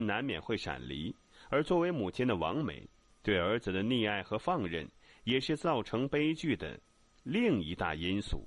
难免会闪离，而作为母亲的王美，对儿子的溺爱和放任，也是造成悲剧的另一大因素。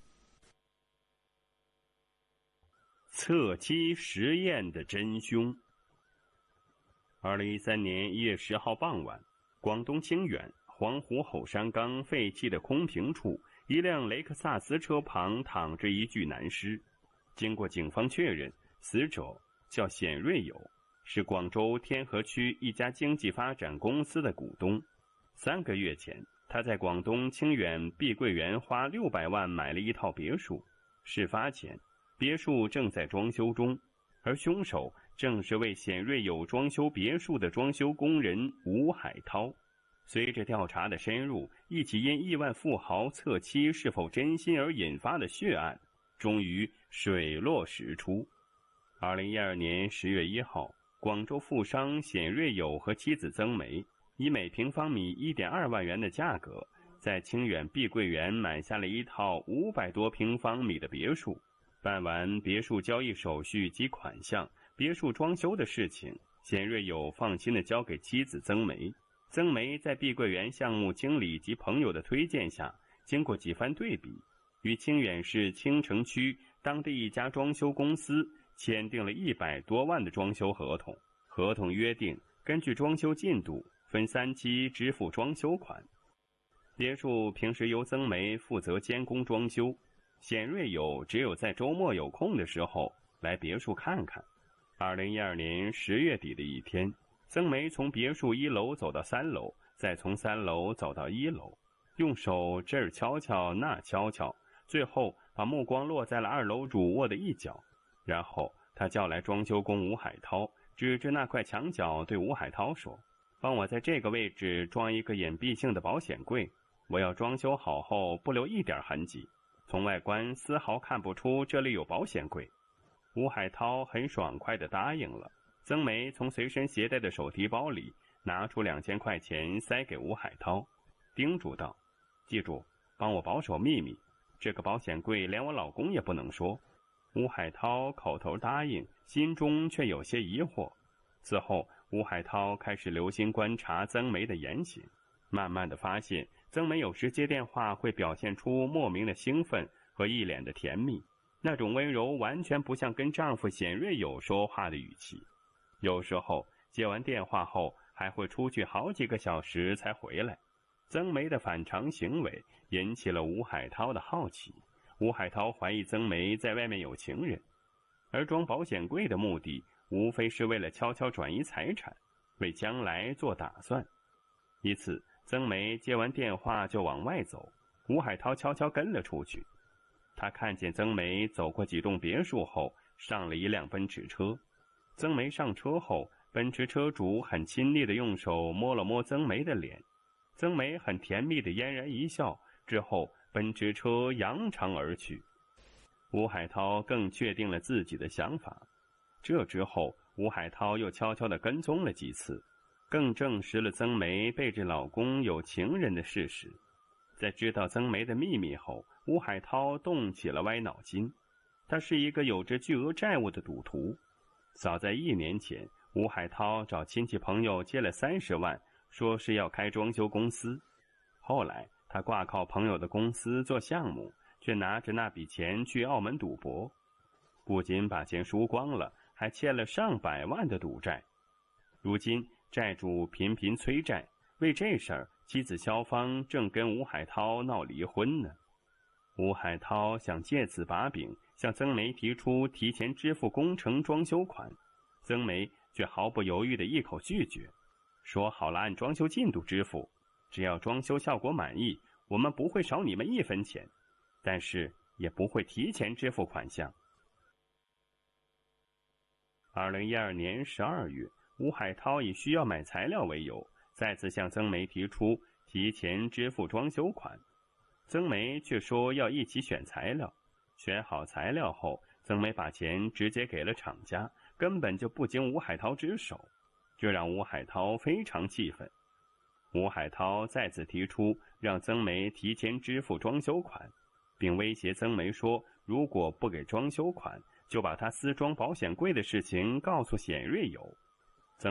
侧妻实验的真凶。2013年1月10号傍晚，广东清远黄湖吼山岗废弃的空瓶处，一辆雷克萨斯车旁躺着一具男尸。经过警方确认，死者叫冼瑞友，是广州天河区一家经济发展公司的股东。3个月前，他在广东清远碧桂园花600万买了一套别墅。事发前，别墅正在装修中，而凶手正是为冼瑞友装修别墅的装修工人吴海涛。随着调查的深入，一起因亿万富豪侧妻是否真心而引发的血案，终于水落石出。2012年10月1号，广州富商冼瑞友和妻子曾梅以每平方米1.2万元的价格，在清远碧桂园买下了一套500多平方米的别墅。办完别墅交易手续及款项，别墅装修的事情，冼瑞友放心地交给妻子曾梅。曾梅在碧桂园项目经理及朋友的推荐下，经过几番对比，与清远市青城区当地一家装修公司签订了100多万的装修合同。合同约定，根据装修进度分3期支付装修款。别墅平时由曾梅负责监工装修，冼瑞友只有在周末有空的时候来别墅看看。2012年10月底的一天，曾梅从别墅1楼走到3楼，再从3楼走到1楼，用手这儿敲敲那敲敲，最后把目光落在了2楼主卧的一角。然后他叫来装修工吴海涛，指着那块墙角对吴海涛说：“帮我在这个位置装一个隐蔽性的保险柜，我要装修好后不留一点痕迹，从外观丝毫看不出这里有保险柜。”吴海涛很爽快地答应了。曾梅从随身携带的手提包里拿出2000块钱塞给吴海涛，叮嘱道：“记住，帮我保守秘密，这个保险柜连我老公也不能说。”吴海涛口头答应，心中却有些疑惑。此后，吴海涛开始留心观察曾梅的言行，慢慢地发现曾梅有时接电话会表现出莫名的兴奋和一脸的甜蜜，那种温柔完全不像跟丈夫冼瑞友说话的语气。有时候接完电话后还会出去好几个小时才回来。曾梅的反常行为引起了吴海涛的好奇，吴海涛怀疑曾梅在外面有情人，而装保险柜的目的无非是为了悄悄转移财产，为将来做打算。一次，曾梅接完电话就往外走，吴海涛悄悄跟了出去。他看见曾梅走过几栋别墅后，上了一辆奔驰车。曾梅上车后，奔驰车主很亲昵地用手摸了摸曾梅的脸，曾梅很甜蜜地嫣然一笑，之后奔驰车扬长而去。吴海涛更确定了自己的想法。这之后，吴海涛又悄悄地跟踪了几次，更证实了曾梅背着老公有情人的事实。在知道曾梅的秘密后，吴海涛动起了歪脑筋。他是一个有着巨额债务的赌徒。早在1年前，吴海涛找亲戚朋友借了30万，说是要开装修公司。后来他挂靠朋友的公司做项目，却拿着那笔钱去澳门赌博，不仅把钱输光了，还欠了上百万的赌债。如今债主频频催债，为这事儿，妻子肖芳正跟吴海涛闹离婚呢。吴海涛想借此把柄向曾梅提出提前支付工程装修款，曾梅却毫不犹豫地一口拒绝，说好了按装修进度支付，只要装修效果满意，我们不会少你们1分钱，但是也不会提前支付款项。2012年12月，吴海涛以需要买材料为由，再次向曾梅提出提前支付装修款。曾梅却说要一起选材料，选好材料后，曾梅把钱直接给了厂家，根本就不经吴海涛之手，这让吴海涛非常气愤。吴海涛再次提出让曾梅提前支付装修款，并威胁曾梅说，如果不给装修款，就把他私装保险柜的事情告诉冼瑞友。